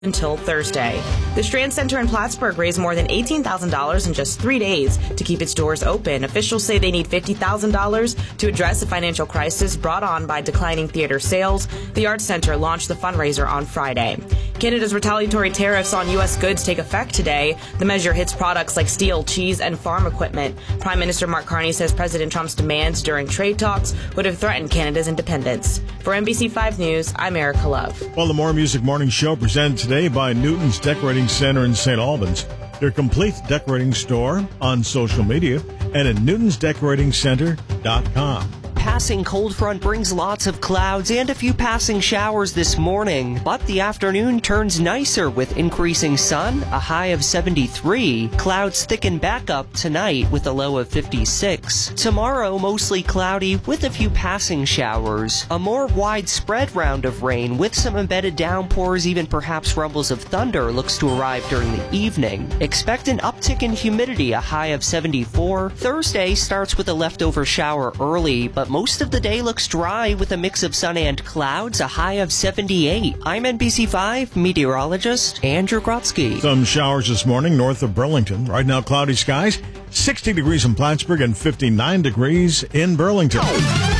until Thursday. The Strand Center in Plattsburgh raised more than $18,000 in just 3 days to keep its doors open. Officials say they need $50,000 to address the financial crisis brought on by declining theater sales. The Arts Center launched the fundraiser on Friday. Canada's retaliatory tariffs on U.S. goods take effect today. The measure hits products like steel, cheese, and farm equipment. Prime Minister Mark Carney says President Trump's demands during trade talks would have threatened Canada's independence. For NBC5 News, I'm Erica Love. Well, the More Music Morning Show presented today by Newton's Decorating Center in St. Albans. Their complete decorating store on social media and at newtonsdecoratingcenter.com. Passing cold front brings lots of clouds and a few passing showers this morning, but the afternoon turns nicer with increasing sun, a high of 73. Clouds thicken back up tonight with a low of 56. Tomorrow, mostly cloudy with a few passing showers. A more widespread round of rain with some embedded downpours, even perhaps rumbles of thunder, looks to arrive during the evening. Expect an uptick in humidity, a high of 74. Thursday starts with a leftover shower early, but most of the day looks dry with a mix of sun and clouds, a high of 78. I'm NBC5 meteorologist Andrew Grotsky. Some showers this morning north of Burlington. Right now, cloudy skies, 60 degrees in Plattsburgh and 59 degrees in Burlington.